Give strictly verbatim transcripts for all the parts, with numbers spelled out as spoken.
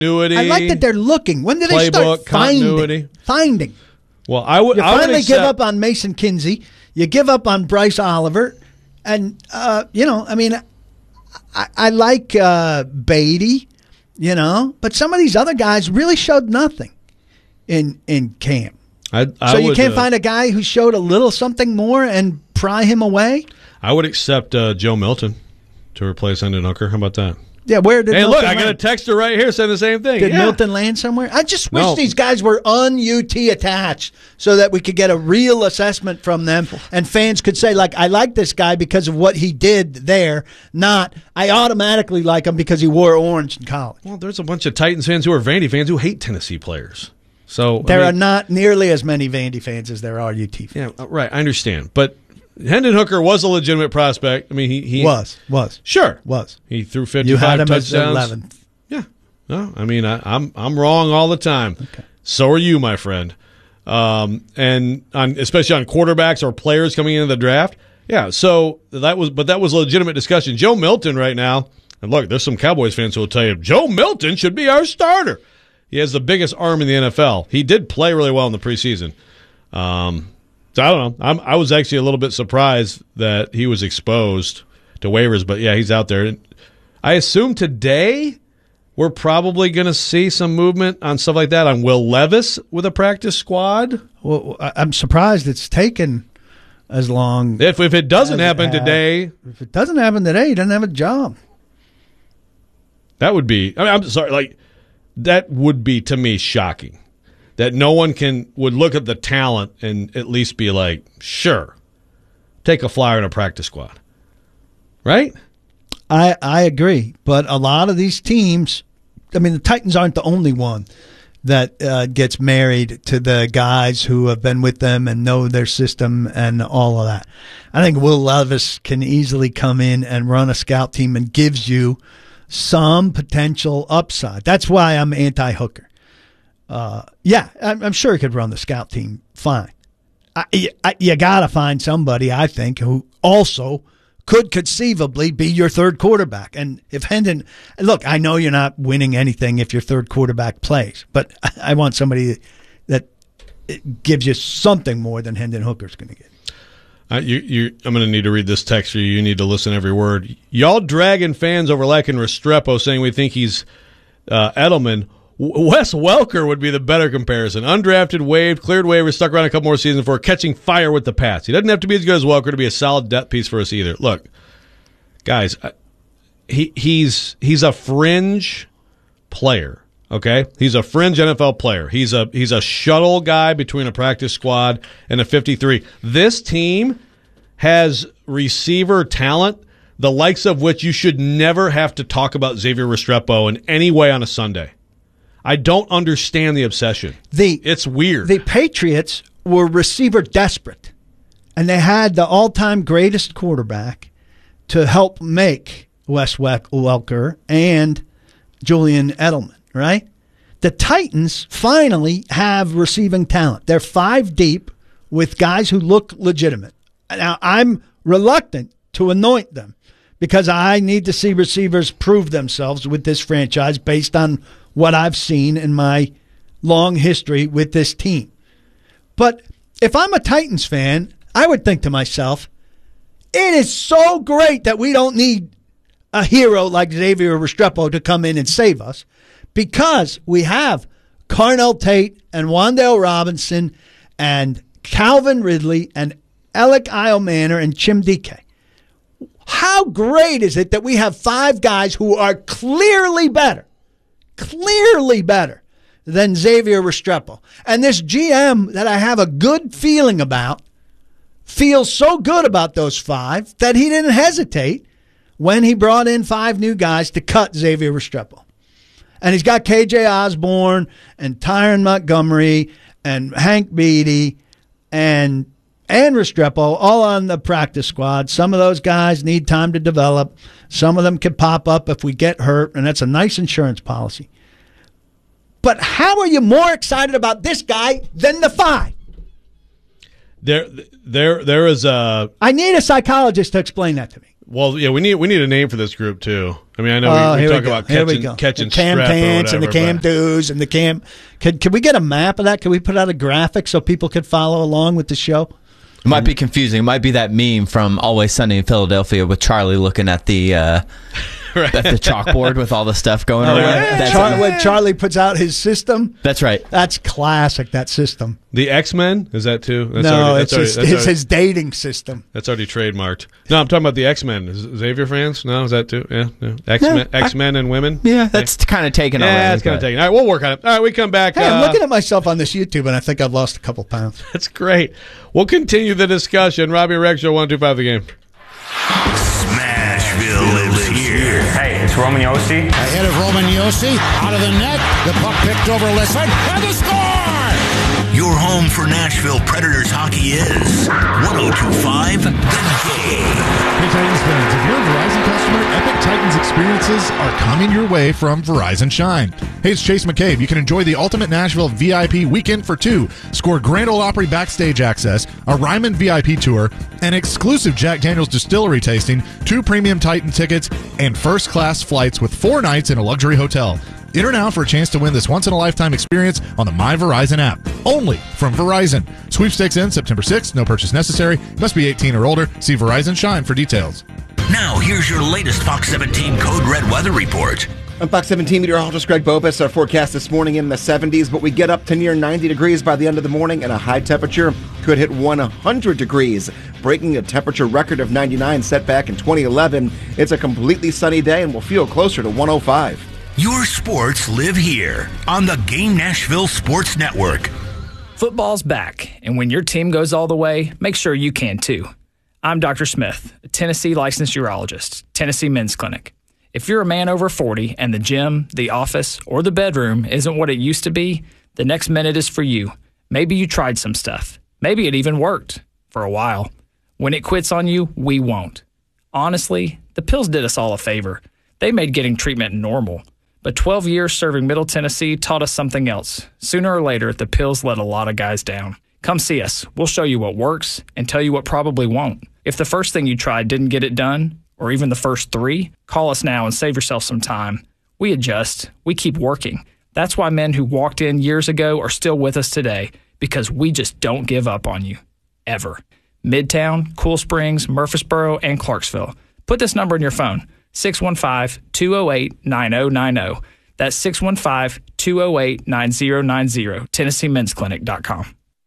continuity. I like that they're looking. When do they Playbook, start finding? continuity. Finding. Well, I would. You I would finally accept, give up on Mason Kinsey. You give up on Bryce Oliver, and uh, you know, I mean, I, I like uh, Beatty, you know, but some of these other guys really showed nothing in in camp. I, I so you would, can't uh, find a guy who showed a little something more and pry him away. I would accept uh, Joe Milton to replace Hendon Hooker. How about that? Yeah, where did Hey, Milton look, I got a land? texter right here saying the same thing. Did yeah. Milton land somewhere? I just wish No. these guys were un-U T attached so that we could get a real assessment from them and fans could say, like, I like this guy because of what he did there, not I automatically like him because he wore orange in college. Well, there's a bunch of Titans fans who are Vandy fans who hate Tennessee players. So There I are mean, not nearly as many Vandy fans as there are U T fans. Yeah, right. I understand. But Hendon Hooker was a legitimate prospect. I mean, he, he Was, was. Sure. Was. He threw You fifty-five had him as touchdowns. eleventh. Yeah. No, I mean, I, I'm I'm wrong all the time. Okay. So are you, my friend. Um, and on, especially on quarterbacks or players coming into the draft. Yeah. So that was, but that was a legitimate discussion. Joe Milton right now, and look, there's some Cowboys fans who will tell you Joe Milton should be our starter. He has the biggest arm in the N F L. He did play really well in the preseason. Um, so I don't know. I'm, I was actually a little bit surprised that he was exposed to waivers, but yeah, he's out there. I assume today we're probably going to see some movement on stuff like that on Will Levis with a practice squad. Well, I- I'm surprised it's taken as long. If if it doesn't as it happen has. today, If it doesn't happen today, he doesn't have a job. that would be. I mean, I'm sorry, like that would be to me shocking. That no one can would look at the talent and at least be like, sure, take a flyer in a practice squad, right? I, I agree, but a lot of these teams, I mean, the Titans aren't the only one that uh, gets married to the guys who have been with them and know their system and all of that. I think Will Levis can easily come in and run a scout team and gives you some potential upside. That's why I'm anti-Hooker. Uh, yeah, I'm, I'm sure he could run the scout team fine. I, I, you got to find somebody, I think, who also could conceivably be your third quarterback. And if Hendon, look, I know you're not winning anything if your third quarterback plays, but I want somebody that gives you something more than Hendon Hooker's going to get. Uh, you, you, I'm going to need to read this text for you. You need to listen every word. Y'all dragging fans over lacking Restrepo, saying we think he's uh, Edelman. Wes Welker would be the better comparison. Undrafted, waived, cleared waivers, stuck around a couple more seasons for catching fire with the Pats. He doesn't have to be as good as Welker to be a solid depth piece for us either. Look, guys, he he's he's a fringe player. Okay, he's a fringe N F L player. He's a he's a shuttle guy between a practice squad and a fifty-three. This team has receiver talent, the likes of which you should never have to talk about Xavier Restrepo in any way on a Sunday. I don't understand the obsession. The It's weird. The Patriots were receiver desperate, and they had the all-time greatest quarterback to help make Wes Welker and Julian Edelman, right? The Titans finally have receiving talent. They're five deep with guys who look legitimate. Now, I'm reluctant to anoint them because I need to see receivers prove themselves with this franchise based on what I've seen in my long history with this team. But if I'm a Titans fan, I would think to myself, it is so great that we don't need a hero like Xavier Restrepo to come in and save us because we have Carnell Tate and Wan'Dale Robinson and Calvin Ridley and Alec Eilmanor and Chim Dike. How great is it that we have five guys who are clearly better clearly better than Xavier Restrepo. And this G M that I have a good feeling about feels so good about those five that he didn't hesitate when he brought in five new guys to cut Xavier Restrepo. And he's got K J Osborne and Tyron Montgomery and Hank Beatty and and Restrepo all on the practice squad. Some of those guys need time to develop. Some of them can pop up if we get hurt, and that's a nice insurance policy. But how are you more excited about this guy than the five? There, there, there is a. I need a psychologist to explain that to me. Well, yeah, we need we need a name for this group too. I mean, I know Oh, we, we here talk we go. about Here we catching, go. catching the cam strep tants or and the whatever, cam but- doos and the cam. Could could we get a map of that? Could we put out a graphic so people could follow along with the show? It might be confusing. It might be that meme from Always Sunny in Philadelphia with Charlie looking at the uh, Right. at the chalkboard with all the stuff going Oh, around. yeah. That's, Char- when Charlie puts out his system, that's right. that's classic. That system. The X-Men, is that too? That's no, already, it's that's his, already, that's it's already, his dating system. that's already trademarked. No, I'm talking about the X-Men. Is Xavier fans? No, is that too? Yeah, no. X-Men, Yeah, I- X-Men and women. Yeah, that's kind of taken already. Yeah, it's kind of but- taken. All right, we'll work on it. All right, we come back. Hey, I'm uh, looking at myself on this YouTube, and I think I've lost a couple pounds. That's great. We'll continue the discussion. Robbie and Rex Show one two five the game. Smashville lives here. Hey, it's Roman Yossi. Ahead of Roman Yossi, out of the net, the puck picked over left side, and the score! Your home for Nashville Predators hockey is one oh two point five The Game. Hey Titans fans, if you're a Verizon customer, Epic Titans experiences are coming your way from Verizon Shine. Hey, it's Chase McCabe. You can enjoy the Ultimate Nashville V I P Weekend for Two, score Grand Ole Opry backstage access, a Ryman V I P tour, an exclusive Jack Daniels distillery tasting, two premium Titan tickets, and first-class flights with four nights in a luxury hotel. Enter now for a chance to win this once-in-a-lifetime experience on the My Verizon app. Only from Verizon. Sweepstakes ends September sixth. No purchase necessary. Must be eighteen or older. See Verizon Shine for details. Now, here's your latest Fox seventeen Code Red weather report. I'm Fox seventeen meteorologist Greg Bopus. Our forecast this morning in the seventies, but we get up to near ninety degrees by the end of the morning, and a high temperature could hit one hundred degrees, breaking a temperature record of ninety-nine set back in twenty eleven. It's a completely sunny day, and we'll feel closer to one oh five. Your sports live here on the Game Nashville Sports Network. Football's back, and when your team goes all the way, make sure you can too. I'm Doctor Smith, a Tennessee licensed urologist, Tennessee Men's Clinic. If you're a man over forty and the gym, the office, or the bedroom isn't what it used to be, the next minute is for you. Maybe you tried some stuff. Maybe it even worked for a while. When it quits on you, we won't. Honestly, the pills did us all a favor. They made getting treatment normal. But twelve years serving Middle Tennessee taught us something else. Sooner or later, the pills let a lot of guys down. Come see us. We'll show you what works and tell you what probably won't. If the first thing you tried didn't get it done, or even the first three, call us now and save yourself some time. We adjust. We keep working. That's why men who walked in years ago are still with us today, because we just don't give up on you. Ever. Midtown, Cool Springs, Murfreesboro, and Clarksville. Put this number in your phone. six one five, two oh eight, nine oh nine oh. That's six one five, two oh eight, nine oh nine oh. Tennessee Men's Clinic dot com.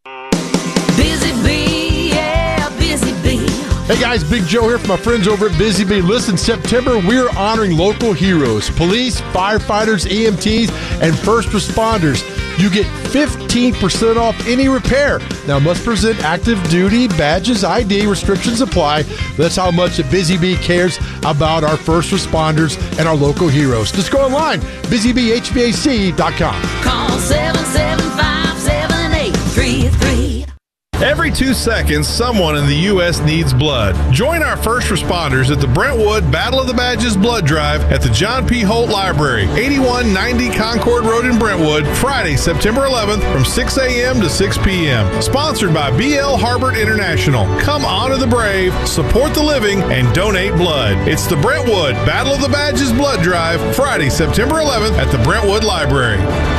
Busy Bee, yeah, Busy Bee. Hey guys, Big Joe here from my friends over at Busy Bee. Listen, September, we're honoring local heroes, police, firefighters, E M Ts, and first responders. You get fifteen percent off any repair. Now, must present active duty badges, I D, restrictions apply. That's how much the Busy Bee cares about our first responders and our local heroes. Just go online, busy bee h v a c dot com. Call seven seven five, seven eight three three. Every two seconds, someone in the U S needs blood. Join our first responders at the Brentwood Battle of the Badges Blood Drive at the John P. Holt Library, eighty-one ninety Concord Road in Brentwood, Friday, September eleventh from six a.m. to six p.m. Sponsored by B L Harbert International. Come honor the brave, support the living, and donate blood. It's the Brentwood Battle of the Badges Blood Drive, Friday, September eleventh at the Brentwood Library.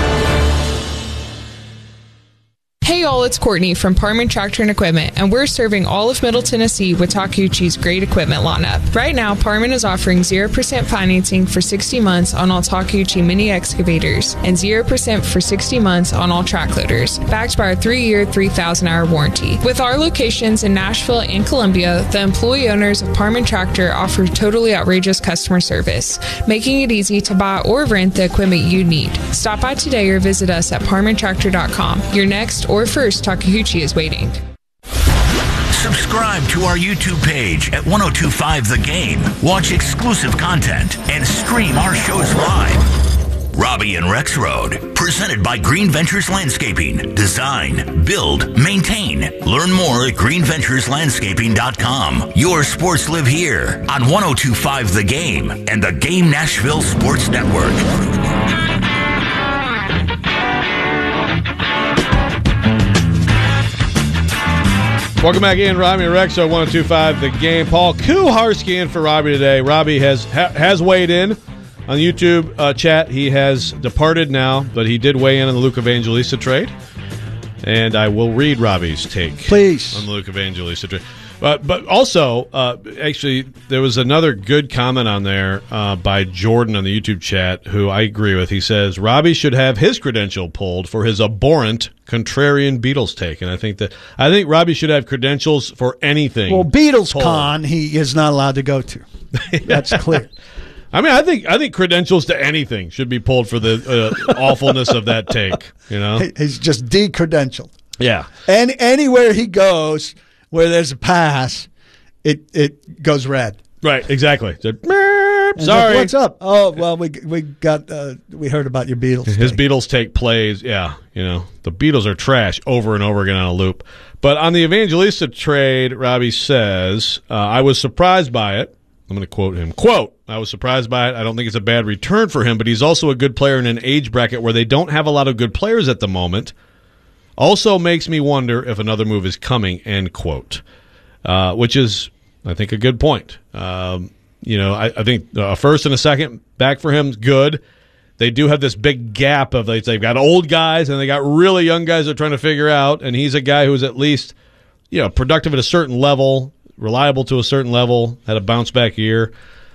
Hey y'all, it's Courtney from Parman Tractor and Equipment, and we're serving all of Middle Tennessee with Takeuchi's great equipment lineup. Right now, Parman is offering zero percent financing for sixty months on all Takeuchi mini excavators and zero percent for sixty months on all track loaders, backed by our three-year, three thousand hour warranty. With our locations in Nashville and Columbia, the employee owners of Parman Tractor offer totally outrageous customer service, making it easy to buy or rent the equipment you need. Stop by today or visit us at parman tractor dot com. Your next or first Takeuchi is waiting. Subscribe to our YouTube page at one oh two point five The Game. Watch exclusive content and stream our shows live. Robbie and Rex Road, presented by Green Ventures Landscaping. Design, build, maintain. Learn more at green ventures landscaping dot com. Your sports live here on one oh two point five The Game and the Game Nashville Sports Network. Welcome back in, Robbie and Rex on one oh two point five The Game. Paul Kuharsky in for Robbie today. Robbie has ha, has weighed in on the YouTube uh, chat. He has departed now, but he did weigh in on the Luke Evangelista trade. And I will read Robbie's take. Please. On the Luke Evangelista trade. But, but also, uh, actually, there was another good comment on there uh, by Jordan on the YouTube chat, who I agree with. He says, Robbie should have his credential pulled for his abhorrent contrarian Beatles take. And I think that I think Robbie should have credentials for anything. Well, Beatles pulled. Con, he is not allowed to go to. That's clear. I mean, I think I think credentials to anything should be pulled for the uh, awfulness of that take. You know, he's just de-credentialed. Yeah, and anywhere he goes where there's a pass, it it goes red. Right, exactly. So, sorry, like, what's up? Oh, well, we we got uh, we heard about your Beatles. His take. Beatles take plays. Yeah, you know, the Beatles are trash over and over again on a loop. But on the Evangelista trade, Robbie says, uh, I was surprised by it. I'm going to quote him. Quote, I was surprised by it. I don't think it's a bad return for him, but he's also a good player in an age bracket where they don't have a lot of good players at the moment. Also makes me wonder if another move is coming, end quote. Uh, which is, I think, a good point. Um, you know, I, I think a first and a second back for him is good. They do have this big gap of, like, they've got old guys and they got really young guys they're trying to figure out, and he's a guy who's at least, you know, productive at a certain level, reliable to a certain level, had a bounce back year.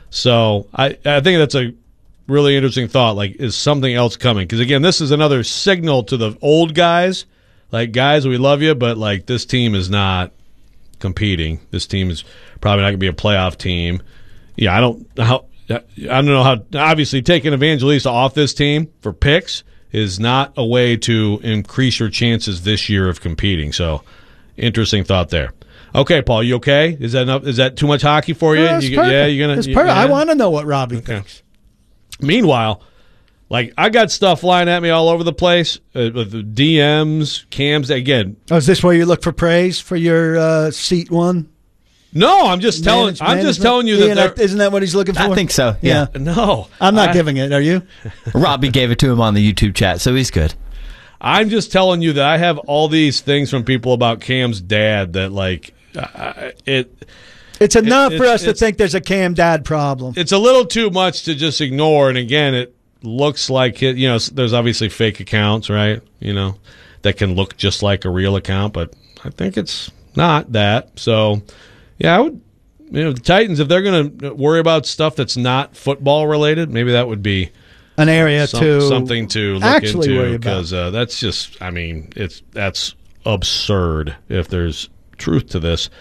So I, I think that's a really interesting thought. Like, is something else coming? Because, again, this is another signal to the old guys. Like, guys, we love you, but, like, this team is not competing. This team is probably not going to be a playoff team. Yeah, I don't how I don't know how. Obviously, taking Evangelista off this team for picks is not a way to increase your chances this year of competing. So, interesting thought there. Okay, Paul, you okay? Is that enough? Is that too much hockey for you? No, you perfect. Yeah, you're gonna. It's you, perfect. yeah? I want to know what Robbie okay. thinks. Meanwhile, like, I got stuff flying at me all over the place uh, with the D Ms, cams. Again, oh, is this where you look for praise for your uh, seat one? No, I'm just telling. Manage, I'm just management? telling you Ian, that isn't that what he's looking for? I think so. Yeah. yeah. No, I'm not I, giving it. Are you? Robbie gave it to him on the YouTube chat, so he's good. I'm just telling you that I have all these things from people about Cam's dad that, like, uh, it. It's enough it, for us to it's, think there's a Cam dad problem. It's a little too much to just ignore. And again, it looks like it. You know, there's obviously fake accounts, right? You know, that can look just like a real account, but I think it's not that. So, yeah, I would. You know, the Titans, if they're going to worry about stuff that's not football related, maybe that would be an area some, to something to look actually into, worry about. because uh, that's just, I mean, it's that's absurd if there's truth to this.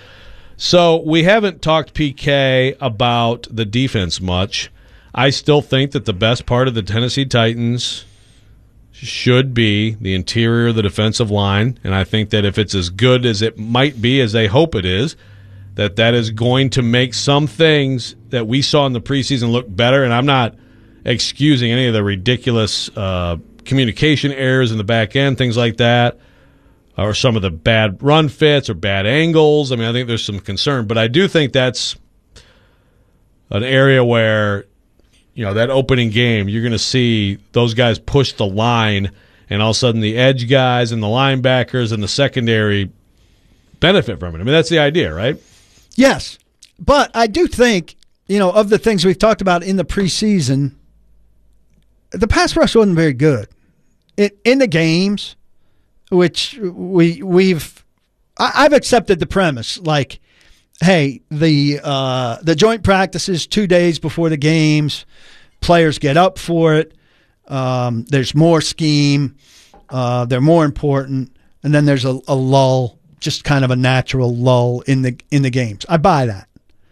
So we haven't talked P K about the defense much. I still think that the best part of the Tennessee Titans should be the interior of the defensive line, and I think that if it's as good as it might be, as they hope it is, that that is going to make some things that we saw in the preseason look better. And I'm not excusing any of the ridiculous uh, communication errors in the back end, things like that, or some of the bad run fits or bad angles. I mean, I think there's some concern. But I do think that's an area where, you know, that opening game, you're going to see those guys push the line, and all of a sudden the edge guys and the linebackers and the secondary benefit from it. I mean, that's the idea, right? Yes, but I do think, you know, of the things we've talked about in the preseason, the pass rush wasn't very good. It, in the games, which we, we've I, I've accepted the premise, like, hey, the uh, the joint practices two days before the games, players get up for it, um, there's more scheme, uh, they're more important, and then there's a, a lull, just kind of a natural lull in the in the games. I buy that.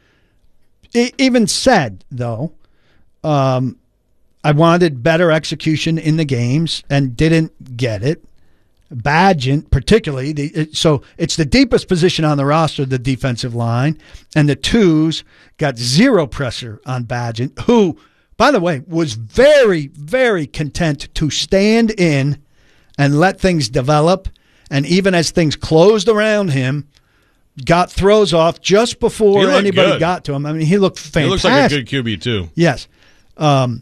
It even said, though, um, I wanted better execution in the games and didn't get it. Bagent, particularly, the, it, so it's the deepest position on the roster, the defensive line, and the twos got zero pressure on Bagent, who, by the way, was very, very content to stand in and let things develop. And even as things closed around him, got throws off just before anybody good. got to him. I mean, he looked fantastic. He looks like a good Q B, too. Yes. Um,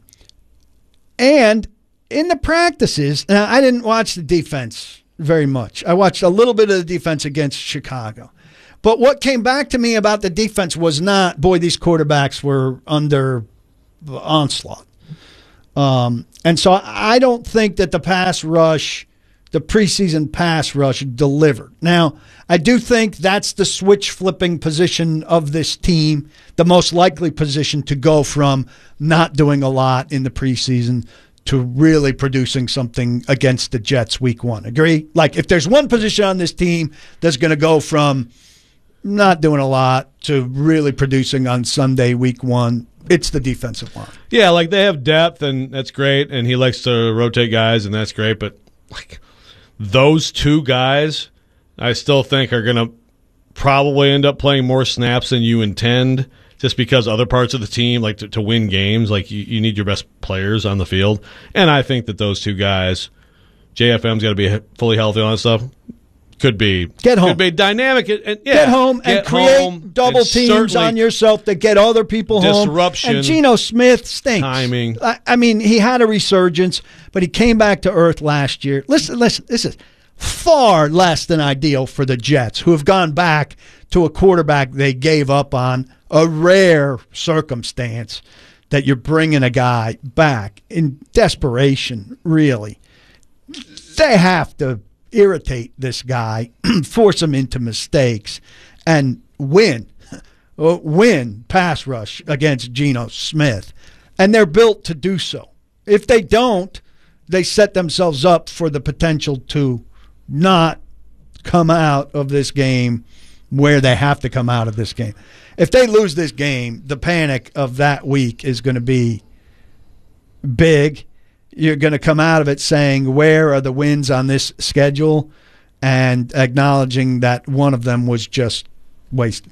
and in the practices, now I didn't watch the defense very much. I watched a little bit of the defense against Chicago. But what came back to me about the defense was not, boy, these quarterbacks were under onslaught. Um, and so I don't think that the pass rush, the preseason pass rush, delivered. Now, I do think that's the switch flipping position of this team, the most likely position to go from not doing a lot in the preseason to really producing something against the Jets week one. Agree? Like, if there's one position on this team that's going to go from not doing a lot to really producing on Sunday week one, it's the defensive line. Yeah, like they have depth, and that's great, and he likes to rotate guys, and that's great, but like those two guys I still think are going to probably end up playing more snaps than you intend, just because other parts of the team, like to, to win games, like you, you need your best players on the field. And I think that those two guys, J F M's got to be fully healthy on that stuff. Could be get home, could be dynamic. And, and, yeah, get home and get create home double and teams on yourself to get other people home. Disruption, and Geno Smith stinks. Timing. I, I mean, he had a resurgence, but he came back to earth last year. Listen, listen. This is far less than ideal for the Jets, who have gone back to a quarterback they gave up on. A rare circumstance that you're bringing a guy back in desperation, really. They have to irritate this guy, force him into mistakes, and win. Win pass rush against Geno Smith. And they're built to do so. If they don't, they set themselves up for the potential to not come out of this game where they have to come out of this game. If they lose this game, the panic of that week is going to be big. You're going to come out of it saying, where are the wins on this schedule? And acknowledging that one of them was just wasted.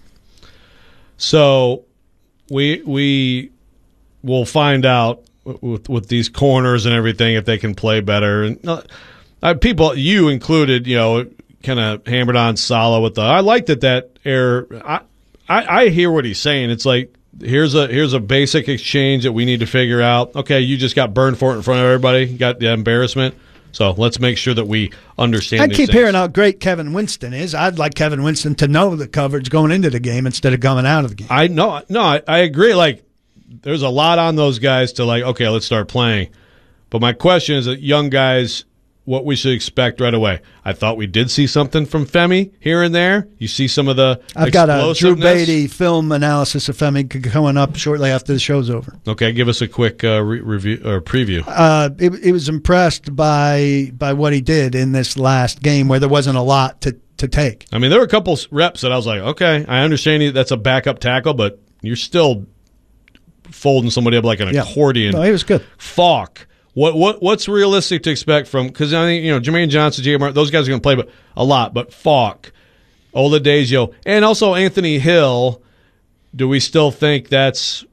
So we we will find out with with these corners and everything if they can play better. And uh, people, you included, you know, kind of hammered on Saleh with the. I liked it that air. I, I I hear what he's saying. It's like here's a here's a basic exchange that we need to figure out. Okay, you just got burned for it in front of everybody. You got the embarrassment. So let's make sure that we understand. I these keep things. hearing how great Kevin Winston is. I'd like Kevin Winston to know the coverage going into the game instead of coming out of the game. I know, no, I, I agree. Like, there's a lot on those guys to like. Okay, let's start playing. But my question is that young guys, what we should expect right away. I thought we did see something from Femi here and there. You see some of the I've got a Drew explosiveness. Beatty film analysis of Femi coming up shortly after the show's over. Okay, give us a quick uh, re- review or preview. Uh, it, it was impressed by by what he did in this last game where there wasn't a lot to, to take. I mean, there were a couple reps that I was like, okay, I understand that's a backup tackle, but you're still folding somebody up like an yeah. accordion. No, he was good. Falk. What what what's realistic to expect from? Because I think you know Jermaine Johnson, J. Martin, those guys are going to play, but a lot. But Falk, Oladipo, and also Anthony Hill. Do we still think that's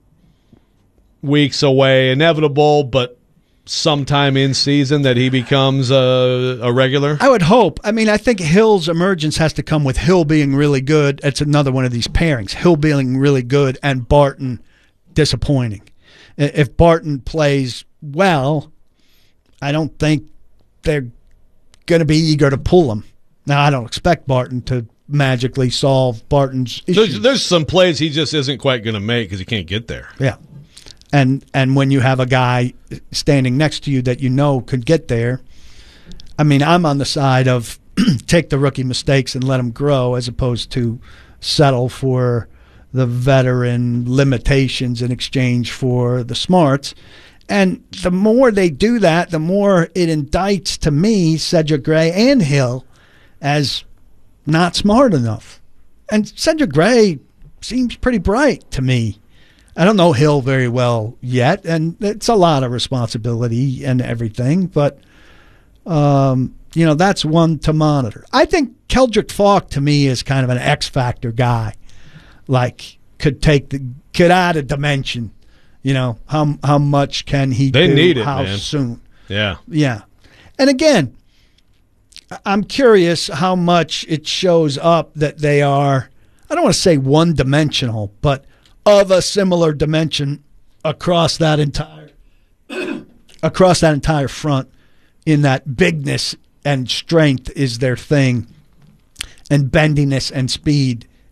weeks away, inevitable, but sometime in season that he becomes a, a regular? I would hope. I mean, I think Hill's emergence has to come with Hill being really good. It's another one of these pairings. Hill being really good and Barton disappointing. If Barton plays well, I don't think they're going to be eager to pull him. Now, I don't expect Barton to magically solve Barton's issues. There's, there's some plays he just isn't quite going to make because he can't get there. Yeah. And and when you have a guy standing next to you that you know could get there, I mean, I'm on the side of take the rookie mistakes and let him grow as opposed to settle for the veteran limitations in exchange for the smarts. And the more they do that, the more it indicts, to me, Cedric Gray and Hill as not smart enough. And Cedric Gray seems pretty bright to me. I don't know Hill very well yet, and it's a lot of responsibility and everything, but, um, you know, that's one to monitor. I think Keldrick Falk, to me, is kind of an X-factor guy. Like, could take the could add a dimension. You know, how how much can he they do? Need it, how man. soon? Yeah. Yeah. And again, I'm curious how much it shows up that they are, I don't want to say one-dimensional, but of a similar dimension across that entire across that entire front, in that bigness and strength is their thing, and bendiness and speed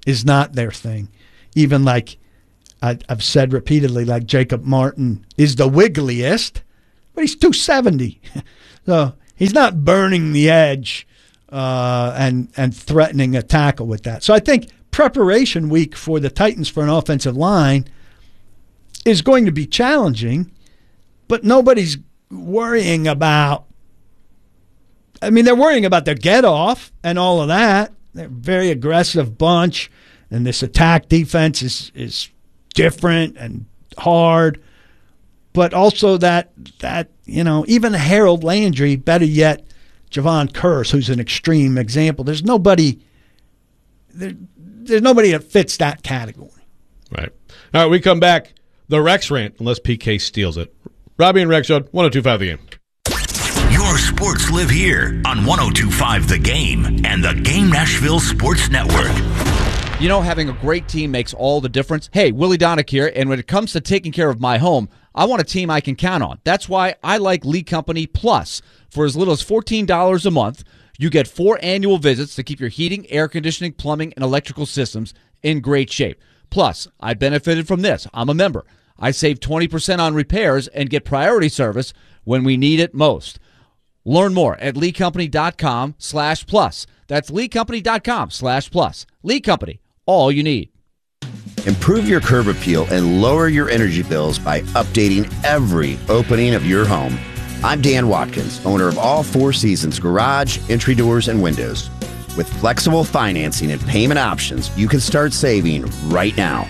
is not their thing. Even like I, I've said repeatedly, like Jacob Martin is the wiggliest, but he's two seventy. So he's not burning the edge uh, and, and threatening a tackle with that. So I think preparation week for the Titans for an offensive line is going to be challenging, but nobody's worrying about I mean, they're worrying about their get-off and all of that. They're a very aggressive bunch, and this attack defense is, is different and hard. But also that, that, you know, even Harold Landry, better yet, Javon Curse, who's an extreme example. There's nobody there, there's nobody that fits that category. Right. All right, we come back. The Rex Rant, unless P K steals it. Robbie and Rex Show, one oh two point five The Game. Your sports live here on one oh two point five The Game and the Game Nashville Sports Network. You know, having a great team makes all the difference. Hey, Willie Donick here, and when it comes to taking care of my home, I want a team I can count on. That's why I like Lee Company Plus. For as little as fourteen dollars a month, you get four annual visits to keep your heating, air conditioning, plumbing, and electrical systems in great shape. Plus, I benefited from this. I'm a member. I save twenty percent on repairs and get priority service when we need it most. Learn more at leecompany.com slash plus. That's leecompany.com slash plus. Lee Company, all you need. Improve your curb appeal and lower your energy bills by updating every opening of your home. I'm Dan Watkins, owner of All Four Seasons Garage, Entry Doors, and Windows. With flexible financing and payment options, you can start saving right now.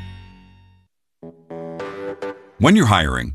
When you're hiring,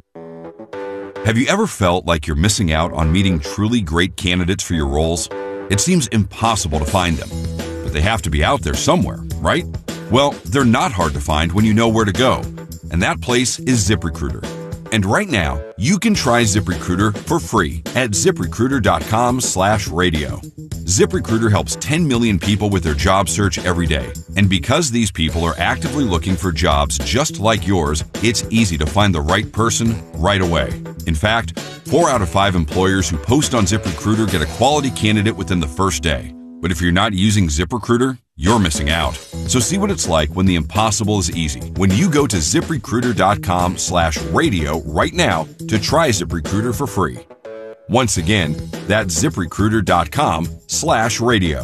have you ever felt like you're missing out on meeting truly great candidates for your roles? It seems impossible to find them, but they have to be out there somewhere, right? Well, they're not hard to find when you know where to go, and that place is ZipRecruiter. And right now, you can try ZipRecruiter for free at ZipRecruiter.com slash radio. ZipRecruiter helps ten million people with their job search every day. And because these people are actively looking for jobs just like yours, it's easy to find the right person right away. In fact, four out of five employers who post on ZipRecruiter get a quality candidate within the first day. But if you're not using ZipRecruiter, you're missing out. So see what it's like when the impossible is easy. When you go to ZipRecruiter.com slash radio right now to try ZipRecruiter for free. Once again, that's ZipRecruiter.com slash radio.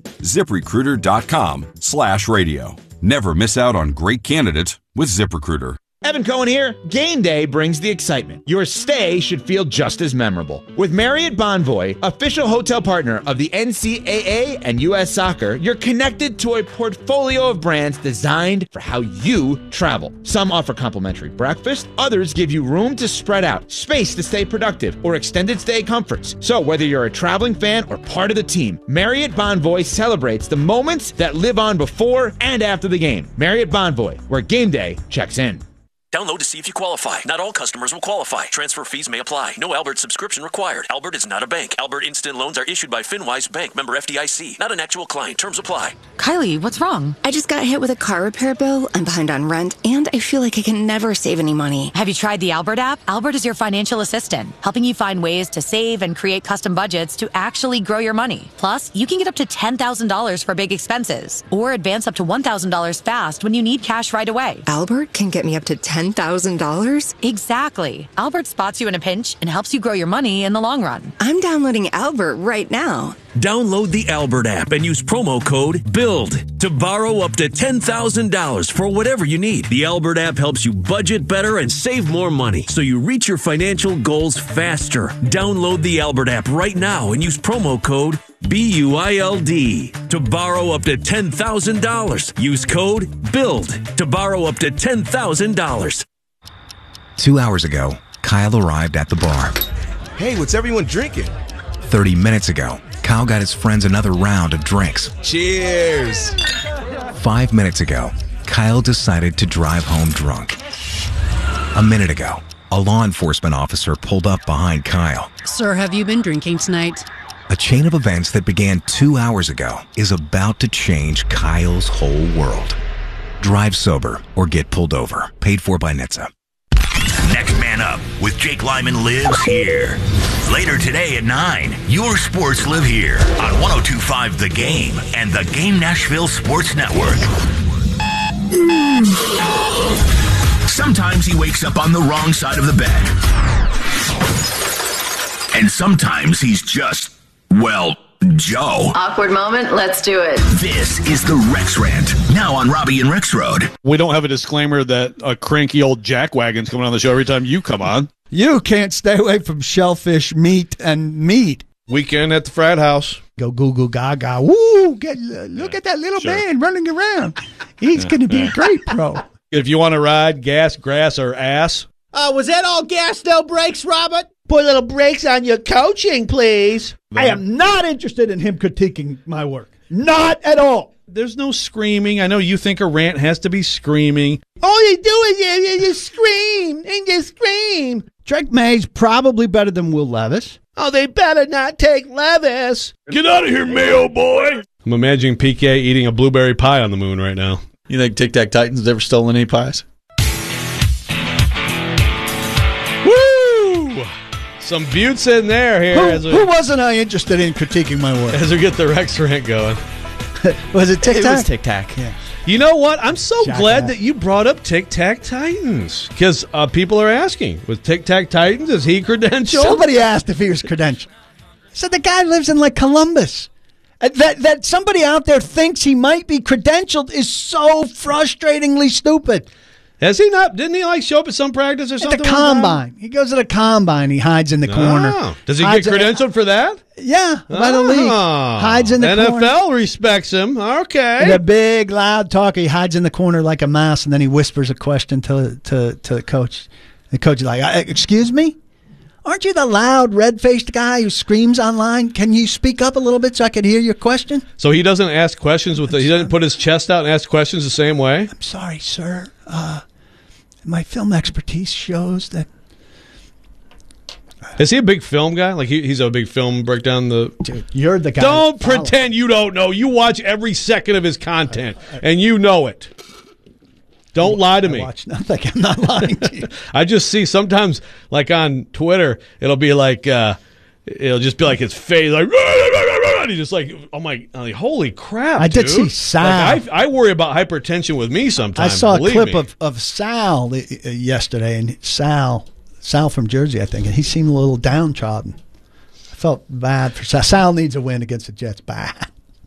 ZipRecruiter.com slash radio. Never miss out on great candidates with ZipRecruiter. Evan Cohen here. Game day brings the excitement. Your stay should feel just as memorable. With Marriott Bonvoy, official hotel partner of the N C double A and U S Soccer, you're connected to a portfolio of brands designed for how you travel. Some offer complimentary breakfast, others give you room to spread out, space to stay productive, or extended stay comforts. So whether you're a traveling fan or part of the team, Marriott Bonvoy celebrates the moments that live on before and after the game. Marriott Bonvoy, where game day checks in. Download to see if you qualify. Not all customers will qualify. Transfer fees may apply. No Albert subscription required. Albert is not a bank. Albert Instant Loans are issued by FinWise Bank, member F D I C. Not an actual client. Terms apply. Kylie, what's wrong? I just got hit with a car repair bill. I'm behind on rent, and I feel like I can never save any money. Have you tried the Albert app? Albert is your financial assistant, helping you find ways to save and create custom budgets to actually grow your money. Plus, you can get up to ten thousand dollars for big expenses, or advance up to one thousand dollars fast when you need cash right away. Albert can get me up to ten thousand dollars? Exactly. Albert spots you in a pinch and helps you grow your money in the long run. I'm downloading Albert right now. Download the Albert app and use promo code BUILD to borrow up to ten thousand dollars for whatever you need. The Albert app helps you budget better and save more money so you reach your financial goals faster. Download the Albert app right now and use promo code B U I L D to borrow up to ten thousand dollars. Use code BUILD to borrow up to ten thousand dollars. Two hours ago, Kyle arrived at the bar. Hey, what's everyone drinking? Thirty minutes ago, Kyle got his friends another round of drinks. Cheers! Five minutes ago, Kyle decided to drive home drunk. A minute ago, a law enforcement officer pulled up behind Kyle. Sir, have you been drinking tonight? A chain of events that began two hours ago is about to change Kyle's whole world. Drive sober or get pulled over. Paid for by N H T S A. Next man Listen Up with Jake Lyman lives here. Later today at nine, your sports live here on one oh two point five The Game and the Game Nashville Sports Network. Sometimes he wakes up on the wrong side of the bed. And sometimes he's just, well, Joe. Awkward moment, let's do it. This is the Rex Rant, now on Robbie and Rex Road. We don't have a disclaimer that a cranky old jackwagon's coming on the show every time you come on. You can't stay away from shellfish, meat, and meat. Weekend at the frat house. Go goo goo gaga. Woo! Get, look yeah, at that little sure. man running around. He's yeah, going to be yeah. a great pro. If you want to ride gas, grass, or ass. Uh, was that all gas, no brakes, Robert? Put little brakes on your coaching, please. I am not interested in him critiquing my work. Not at all. There's no screaming. I know you think a rant has to be screaming. All you do is you, you, you scream and you scream. Drake May's probably better than Will Levis. Oh, they better not take Levis. Get out of here, Mayo boy. I'm imagining P K eating a blueberry pie on the moon right now. You think Tic Tac Titans ever stolen any pies? Woo! Some buttes in there here. Who, as we, who wasn't I interested in critiquing my work? As we get the Rex Rant going. Was it Tic Tac? It was Tic Tac. Yeah. You know what? I'm so Jack glad ass. that you brought up Tic Tac Titans because uh, people are asking, was Tic Tac Titans, is he credentialed? Somebody asked if he was credentialed. So the guy lives in like Columbus. Uh, That that somebody out there thinks he might be credentialed is so frustratingly stupid. Has he not? Didn't he like show up at some practice or At something? the combine. He goes to the combine. He hides in the Oh. corner. Does he Hides get credentialed for that? Yeah, by the league. Oh. Hides in the N F L corner. respects him. Okay. The big, loud talker. He hides in the corner like a mouse, and then he whispers a question to to, to the coach. The coach is like, "Uh, excuse me? Aren't you the loud, red-faced guy who screams online? Can you speak up a little bit so I can hear your question?" So he doesn't ask questions with the, he doesn't put his chest out and ask questions the same way? I'm sorry, sir. Uh, my film expertise shows that. Is he a big film guy? Like he, he's a big film breakdown the. Dude, you're the guy. Don't pretend you don't know. You watch every second of his content, I, I, and you know it. Don't lie to I me. Watch nothing. I'm not lying to you. I just see sometimes, like on Twitter, it'll be like, uh, it'll just be like his face, like, and he's just like, oh my, I'm like, holy crap! I did dude. see Sal. Like, I, I worry about hypertension with me sometimes. I saw a clip me. of, of Sal uh, yesterday, and Sal, Sal from Jersey, I think, and he seemed a little downtrodden. I felt bad for Sal. Sal needs a win against the Jets. Bad.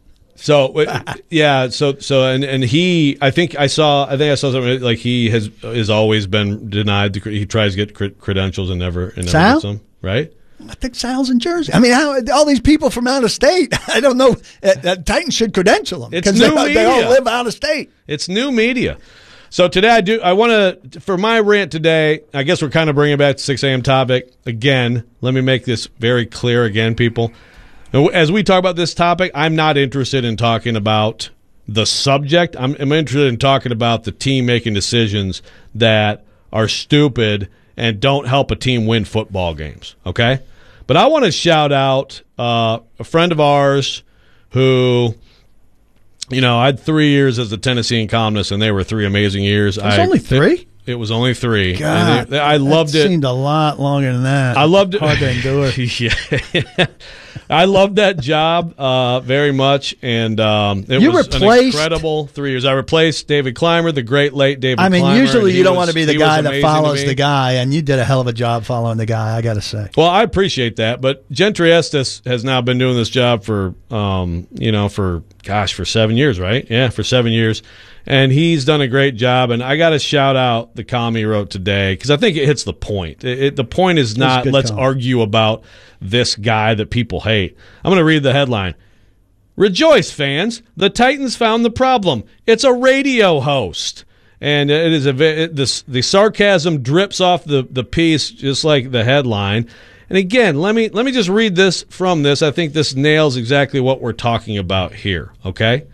So yeah, so so and, and he, I think I saw, I think I saw something like he has has always been denied. The, he tries to get cre- credentials and never and never Sal? gets them. Right? I think Sal's in Jersey. I mean, how, all these people from out of state. I don't know. Uh, uh, Titans should credential them It's because new they, media. they all live out of state. It's new media. So today I do. I want to for my rant today. I guess we're kind of bringing it back to six a.m. topic again. Let me make this very clear again, people. As we talk about this topic, I'm not interested in talking about the subject. I'm, I'm interested in talking about the team making decisions that are stupid and don't help a team win football games. Okay, but I want to shout out uh, a friend of ours who. You know, I had three years as a Tennessean columnist, and they were three amazing years. It was I, only three? It, it was only three. God, And they- I loved that it. seemed a lot longer than that. I loved it. Hard to endure. yeah. I loved that job uh, very much, and um, it You was an replaced- incredible three years. I replaced David Clymer, the great late David I mean, Clymer, usually and you he don't was- want to be the he was guy that amazing to follows me. the guy, and you did a hell of a job following the guy, I got to say. Well, I appreciate that, but Gentry Estes has now been doing this job for, um, you know, for gosh, for seven years, right? Yeah, for seven years, and he's done a great job. And I got to shout out the column he wrote today because I think it hits the point. It, it, the point is not good let's column. argue about this guy that people hate. I'm going to read the headline. Rejoice, fans! The Titans found the problem. It's a radio host. And it is a it, this, the sarcasm drips off the, the piece just like the headline. And again, let me let me just read this from this. I think this nails exactly what we're talking about here. Okay,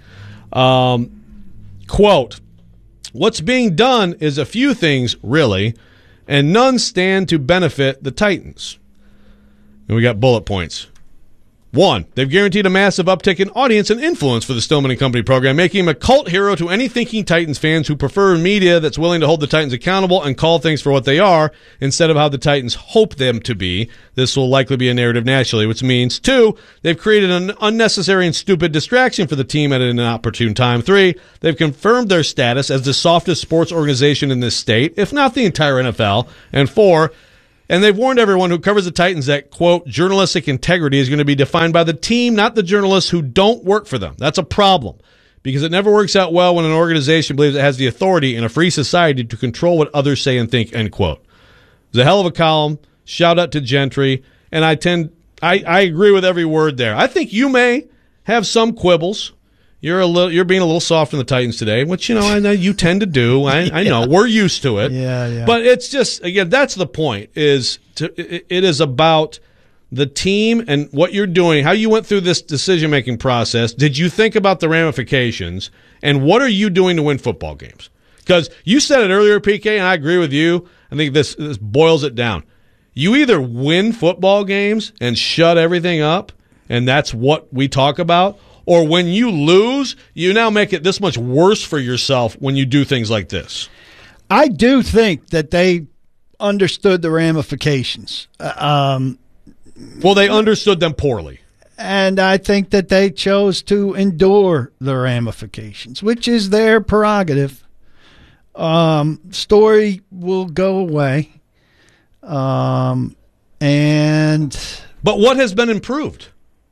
um, quote: "What's being done is a few things, really, and none stand to benefit the Titans." And we got bullet points. One, they've guaranteed a massive uptick in audience and influence for the Stillman and Company program, making him a cult hero to any thinking Titans fans who prefer media that's willing to hold the Titans accountable and call things for what they are instead of how the Titans hope them to be. This will likely be a narrative nationally, which means, two, they've created an unnecessary and stupid distraction for the team at an inopportune time. Three, they've confirmed their status as the softest sports organization in this state, if not the entire N F L. And four, and they've warned everyone who covers the Titans that, quote, journalistic integrity is going to be defined by the team, not the journalists who don't work for them. That's a problem because it never works out well when an organization believes it has the authority in a free society to control what others say and think, end quote. It's a hell of a column. Shout out to Gentry. And I tend, I, I agree with every word there. I think you may have some quibbles. You're a little, you're being a little soft on the Titans today, which, you know, I know you tend to do. I, yeah. I know we're used to it. Yeah, yeah. But it's just, again, that's the point. Is to, it, it is about the team and what you're doing, how you went through this decision making process. Did you think about the ramifications, and what are you doing to win football games? Because you said it earlier, P K, and I agree with you. I think this this boils it down. You either win football games and shut everything up, and that's what we talk about. Or when you lose, you now make it this much worse for yourself when you do things like this. I do think that they understood the ramifications. Um, well, they understood them poorly. And I think that they chose to endure the ramifications, which is their prerogative. Um, story will go away. Um, and But what has been improved?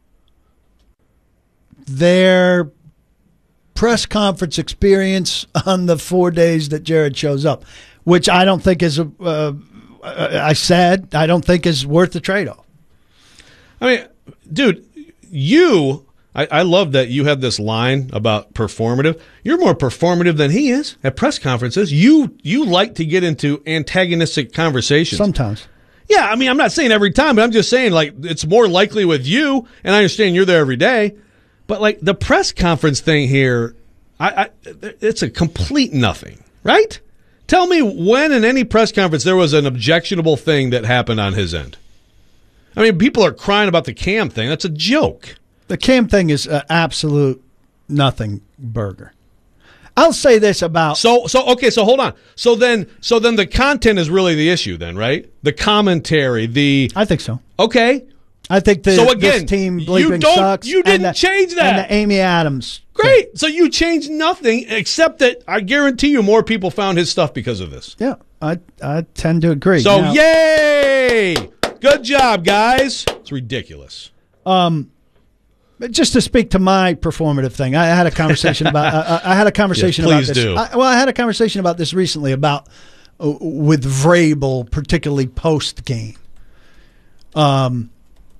Their press conference experience on the four days that Jared shows up, which I don't think is a, uh, I said, I don't think is worth the trade-off. I mean, dude, you, I, I love that you have this line about performative. You're more performative than he is at press conferences. You, you like to get into antagonistic conversations. Sometimes. Yeah, I mean, I'm not saying every time, but I'm just saying, like, it's more likely with you, and I understand you're there every day. But, like, the press conference thing here, I, I, it's a complete nothing, right? Tell me when in any press conference there was an objectionable thing that happened on his end. I mean, people are crying about the Cam thing. That's a joke. The Cam thing is an absolute nothing burger. I'll say this about so so okay. So hold on. So then so then the content is really the issue, then, right? The commentary, the I think so. Okay. I think the, so again, this team you bleeping don't, sucks. You didn't the, change that. And the Amy Adams. Great. Thing. So you changed nothing except that I guarantee you more people found his stuff because of this. Yeah, I I tend to agree. So now, yay! Good job, guys. It's ridiculous. Um, just to speak to my performative thing, I had a conversation about. uh, I had a conversation yes, about please this. do. I, well, I had a conversation about this recently about uh, with Vrabel, particularly post game. Um.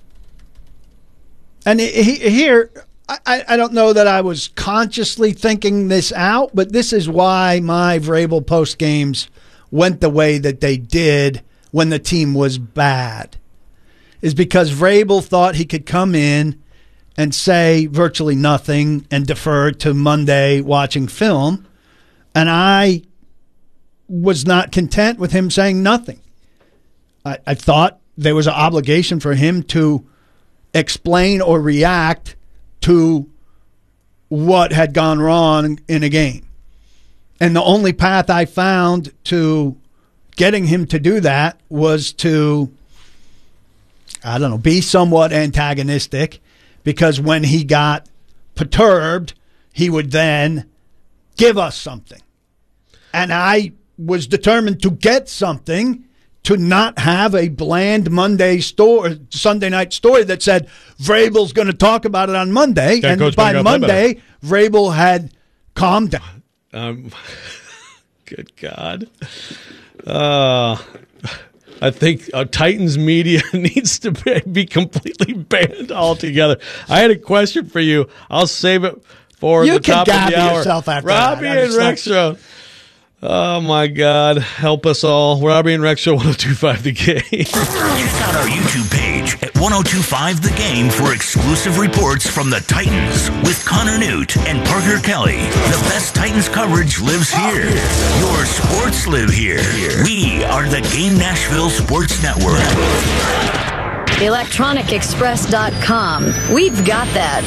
And he, here, I, I don't know that I was consciously thinking this out, but this is why my Vrabel post games went the way that they did when the team was bad, is because Vrabel thought he could come in and say virtually nothing and defer to Monday watching film, and I was not content with him saying nothing. I, I thought there was an obligation for him to explain or react to what had gone wrong in a game. And the only path I found to getting him to do that was to, I don't know, be somewhat antagonistic, because when he got perturbed, he would then give us something. And I was determined to get something, to not have a bland Monday story, Sunday night story that said Vrabel's going to talk about it on Monday. That and by Monday, Vrabel had calmed down. Um, good God. Uh, I think uh, Titans media needs to be, be completely banned altogether. I had a question for you. I'll save it for you the top of the hour. You can gab yourself after Robbie that. and Rexroad. Oh, my God. Help us all. Robbie and Rex Show, one oh two point five The Game. Check out our YouTube page at one oh two point five The Game for exclusive reports from the Titans with Connor Newt and Parker Kelly. The best Titans coverage lives here. Your sports live here. We are the Game Nashville Sports Network. electronic express dot com. We've got that.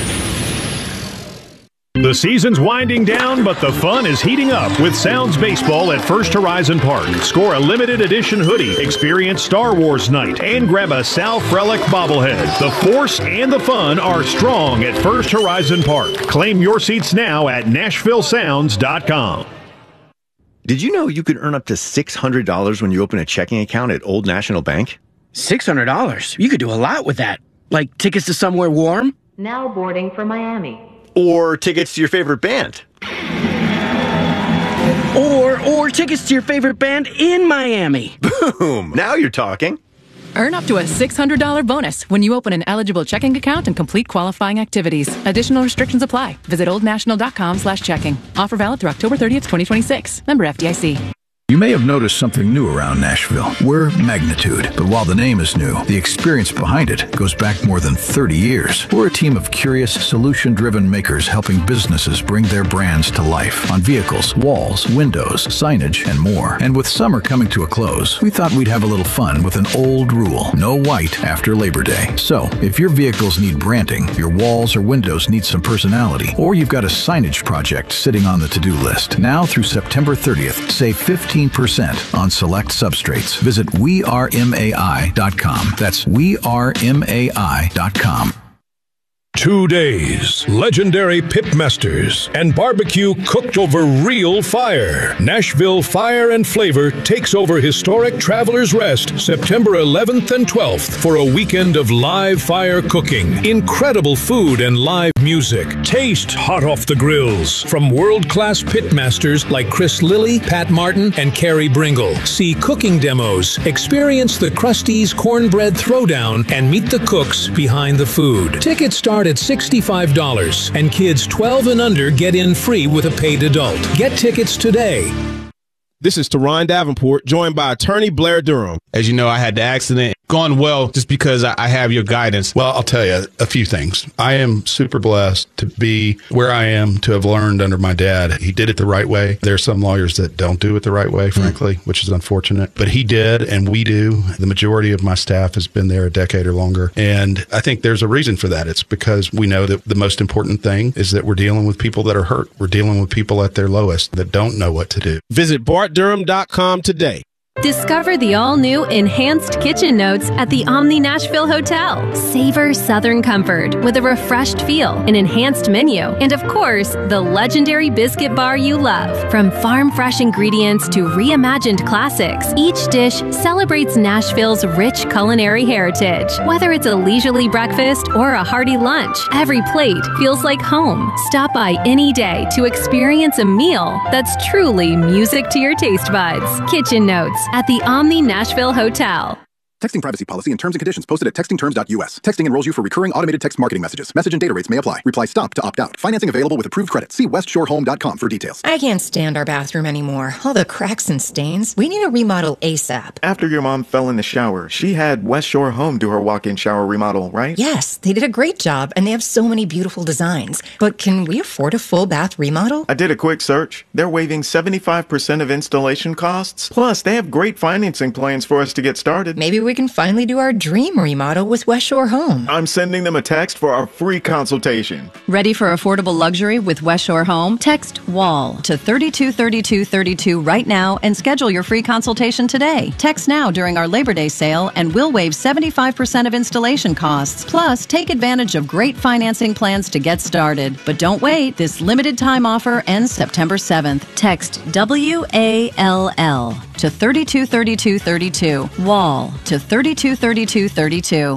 The season's winding down, but the fun is heating up with Sounds Baseball at First Horizon Park. Score a limited edition hoodie, experience Star Wars night, and grab a Sal Frelick bobblehead. The force and the fun are strong at First Horizon Park. Claim your seats now at nashville sounds dot com. Did you know you could earn up to six hundred dollars when you open a checking account at Old National Bank? six hundred dollars? You could do a lot with that. Like tickets to somewhere warm? Now boarding for Miami. Or tickets to your favorite band? Or, or tickets to your favorite band in Miami. Boom! Now you're talking. Earn up to a six hundred dollars bonus when you open an eligible checking account and complete qualifying activities. Additional restrictions apply. Visit oldnational.com slash checking. Offer valid through October thirtieth, twenty twenty-six. Member F D I C. You may have noticed something new around Nashville. We're Magnitude, but while the name is new, the experience behind it goes back more than thirty years. We're a team of curious, solution-driven makers helping businesses bring their brands to life on vehicles, walls, windows, signage, and more. And with summer coming to a close, we thought we'd have a little fun with an old rule: no white after Labor Day. So, if your vehicles need branding, your walls or windows need some personality, or you've got a signage project sitting on the to-do list, now through September thirtieth, save fifteen percent on select substrates. Visit we are M A I dot com. That's we are M A I dot com. Two days, legendary pitmasters, and barbecue cooked over real fire. Nashville Fire and Flavor takes over historic Travelers Rest September eleventh and twelfth for a weekend of live fire cooking, incredible food, and live music. Taste hot off the grills from world-class pitmasters like Chris Lilly, Pat Martin, and Carrie Bringle. See cooking demos, experience the Krusty's Cornbread Throwdown, and meet the cooks behind the food. Tickets start at sixty-five dollars, and kids twelve and under get in free with a paid adult. Get tickets today. This is Teron Davenport, joined by attorney Blair Durham. As you know, I had the accident. Gone well just because I have your guidance. Well, I'll tell you a few things. I am super blessed to be where I am, to have learned under my dad. He did it the right way. There are some lawyers that don't do it the right way, frankly, mm. which is unfortunate. But he did, and we do. The majority of my staff has been there a decade or longer. And I think there's a reason for that. It's because we know that the most important thing is that we're dealing with people that are hurt. We're dealing with people at their lowest that don't know what to do. Visit bart durham dot com today. Discover the all-new Enhanced Kitchen Notes at the Omni Nashville Hotel. Savor Southern comfort with a refreshed feel, an enhanced menu, and of course, the legendary biscuit bar you love. From farm-fresh ingredients to reimagined classics, each dish celebrates Nashville's rich culinary heritage. Whether it's a leisurely breakfast or a hearty lunch, every plate feels like home. Stop by any day to experience a meal that's truly music to your taste buds. Kitchen Notes at the Omni Nashville Hotel. Texting privacy policy and terms and conditions posted at texting terms dot U S. Texting enrolls you for recurring automated text marketing messages. Message and data rates may apply. Reply STOP to opt out. Financing available with approved credit. See west shore home dot com for details. I can't stand our bathroom anymore. All the cracks and stains. We need a remodel ASAP. After your mom fell in the shower, she had West Shore Home do her walk-in shower remodel, right? Yes, they did a great job, and they have so many beautiful designs. But can we afford a full bath remodel? I did a quick search. They're waiving seventy-five percent of installation costs. Plus, they have great financing plans for us to get started. Maybe we can finally do our dream remodel with West Shore Home. I'm sending them a text for our free consultation. Ready for affordable luxury with West Shore Home? Text WALL to thirty-two thirty-two thirty-two right now and schedule your free consultation today. Text now during our Labor Day sale and we'll waive seventy-five percent of installation costs. Plus, take advantage of great financing plans to get started. But don't wait. This limited time offer ends September seventh. Text W A L L to thirty-two thirty-two thirty-two. WALL to thirty-two thirty-two thirty-two.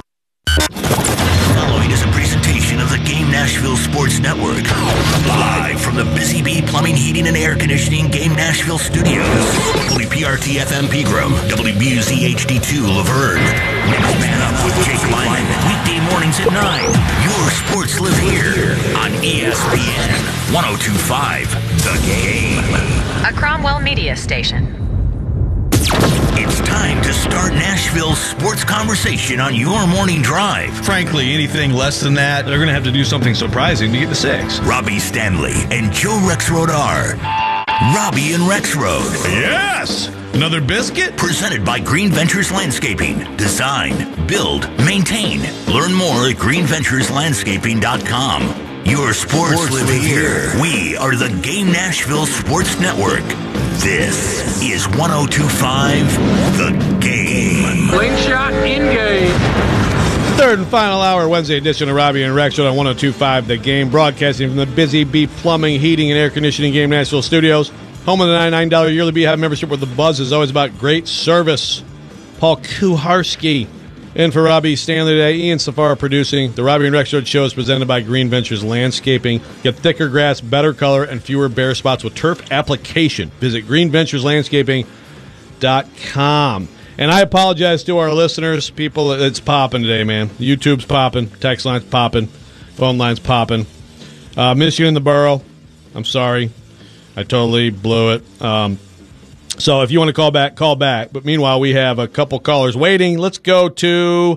Following is a presentation of the Game Nashville Sports Network. Live from the Busy Bee Plumbing, Heating, and Air Conditioning Game Nashville Studios. W P R T F M Pegram, W B U Z H D two Laverne. Next Man Up with Jake Lyman. Weekday mornings at nine. Your sports live here on E S P N one oh two point five The Game. A Cromwell Media Station. It's time to start Nashville's sports conversation on your morning drive. Frankly, anything less than that, they're going to have to do something surprising to get to six. Robbie Stanley and Joe Rexrode are Robbie and Rexrode. Yes! Another biscuit? Presented by Green Ventures Landscaping. Design, build, maintain. Learn more at green ventures landscaping dot com. Your sports, sports live, live here. here. We are the Game Nashville Sports Network. This is one oh two point five The Game. Slingshot in game. Third and final hour, Wednesday edition of Robbie and Rex on one oh two point five The Game, broadcasting from the Busy Bee Plumbing, Heating, and Air Conditioning Game Nashville Studios. Home of the ninety-nine dollars yearly Beehive membership, where the buzz is always about great service. Paul Kuharski in for Robbie Stanley today. Ian Safar producing. The Robbie and Rex show is presented by Green Ventures Landscaping. Get thicker grass, better color, and fewer bare spots with turf application. Visit green ventures landscaping dot com. And I apologize to our listeners. People, it's popping today, man. YouTube's popping. Text line's popping. Phone line's popping. Uh, miss you in the borough. I'm sorry. I totally blew it. Um, so if you want to call back, call back. But meanwhile, we have a couple callers waiting. Let's go to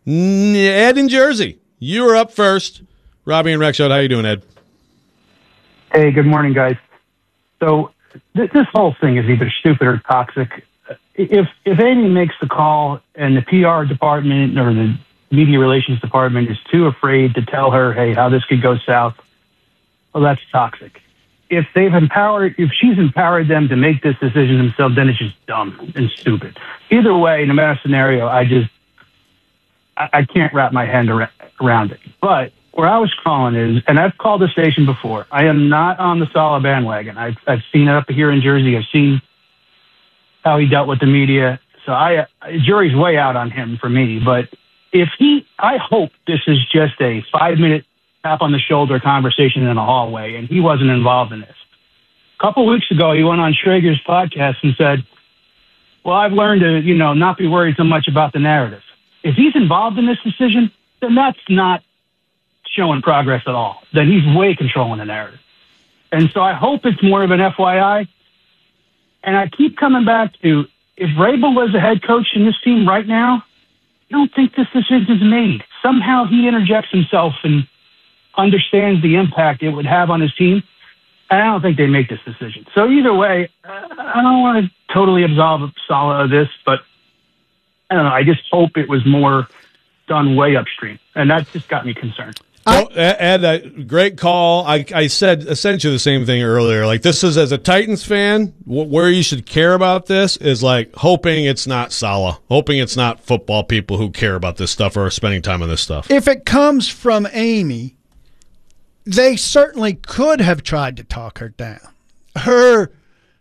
Ed in Jersey. You are up first. Robbie and Rex, how you doing, Ed? Hey, good morning, guys. So th- this whole thing is either stupid or toxic. If if Amy makes the call and the P R department or the media relations department is too afraid to tell her, hey, how this could go south, well, that's toxic. If they've empowered, if she's empowered them to make this decision themselves, then it's just dumb and stupid. Either way, no matter scenario, I just, I, I can't wrap my hand ar- around it. But where I was calling is, and I've called the station before, I am not on the Saleh bandwagon. I've, I've seen it up here in Jersey. I've seen how he dealt with the media. So I, jury's way out on him for me. But if he, I hope this is just a five minute tap on the shoulder conversation in a hallway, and he wasn't involved in this. A couple of weeks ago, he went on Schrager's podcast and said, well, I've learned to, you know, not be worried so much about the narrative. If he's involved in this decision, then that's not showing progress at all. Then he's way controlling the narrative. And so I hope it's more of an F Y I. And I keep coming back to, if Vrabel was a head coach in this team right now, I don't think this decision is made. Somehow he interjects himself and understands the impact it would have on his team. And I don't think they make this decision. So either way, I don't want to totally absolve Saleh of this, but I don't know. I just hope it was more done way upstream. And that just got me concerned. So, Ed, uh, great call. I, I said essentially the same thing earlier. Like, this is, as a Titans fan, wh- where you should care about this is, like, hoping it's not Saleh, hoping it's not football people who care about this stuff or are spending time on this stuff. If it comes from Amy, they certainly could have tried to talk her down. Her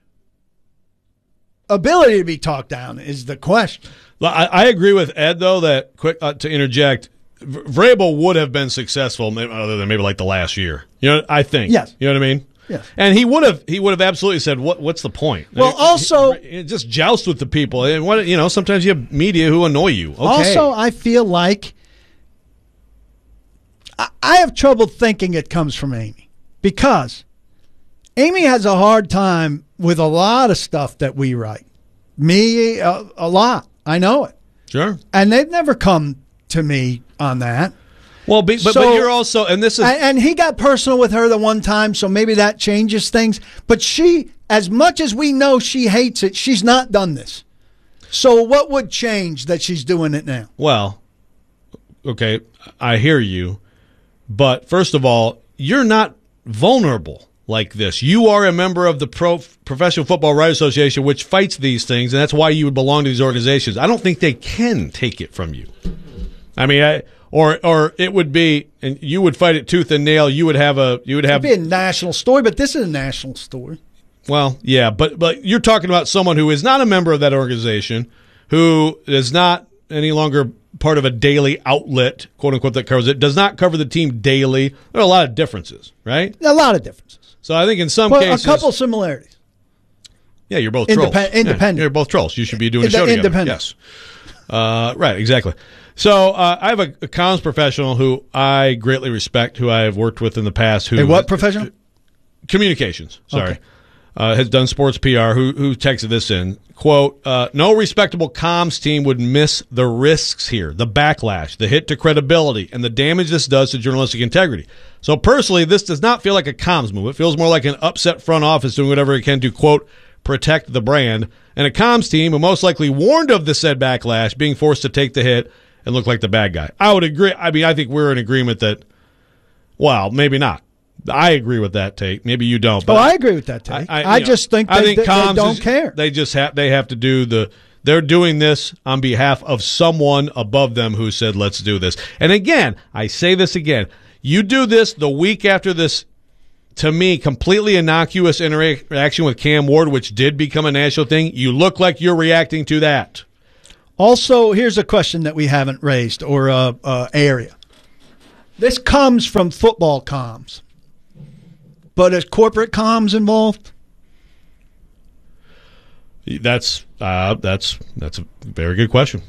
ability to be talked down is the question. I, I agree with Ed, though, that, quick uh, to interject, Vrabel would have been successful, maybe, other than maybe like the last year. You know, I think. Yes. You know what I mean? Yes. And he would have. He would have absolutely said, "What? What's the point?" Well, also, he, he just joust with the people, and what you know. Sometimes you have media who annoy you. Okay. Also, I feel like I, I have trouble thinking it comes from Amy, because Amy has a hard time with a lot of stuff that we write. Me, a, a lot. I know it. Sure. And they've never come to me on that. Well, but, but, so, but you're also, and this is, and, and he got personal with her the one time, so maybe that changes things. But she, as much as we know she hates it, she's not done this. So what would change that she's doing it now? Well, okay, I hear you, but first of all, you're not vulnerable like this. You are a member of the Pro Professional Football Writers Association, which fights these things, and that's why you would belong to these organizations. I don't think they can take it from you. I mean, I, or or it would be, and you would fight it tooth and nail. You would have a, you would have It'd be a national story, but this is a national story. Well, yeah, but but you're talking about someone who is not a member of that organization, who is not any longer part of a daily outlet, quote unquote, that covers it. Does not cover the team daily. There are a lot of differences, right? A lot of differences. So I think in some well, cases, a couple similarities. Yeah, you're both Indep- trolls. Independent. Yeah, you're both trolls. You should be doing a Ind- show together. Independent. Yes. Uh, right, exactly. So uh, I have a, a comms professional who I greatly respect, who I have worked with in the past. Who a what professional? Communications. Sorry. Okay. Uh, has done sports P R, who who texted this in, quote, uh, no respectable comms team would miss the risks here, the backlash, the hit to credibility, and the damage this does to journalistic integrity. So personally, this does not feel like a comms move. It feels more like an upset front office doing whatever it can to, quote, protect the brand, and a comms team who most likely warned of the said backlash, being forced to take the hit and look like the bad guy. I would agree. I mean, I think we're in agreement that, well, maybe not. I agree with that take. Maybe you don't. But oh, I agree with that take. I, I, I just know, think, they, I think they, they don't is, care. They just have they have to do the. They're doing this on behalf of someone above them who said, "Let's do this." And again, I say this again: you do this the week after this, to me, completely innocuous interaction with Cam Ward, which did become a national thing. You look like you're reacting to that. Also, here's a question that we haven't raised or uh, uh, area. This comes from football comms. But is corporate comms involved? That's uh, that's that's a very good question.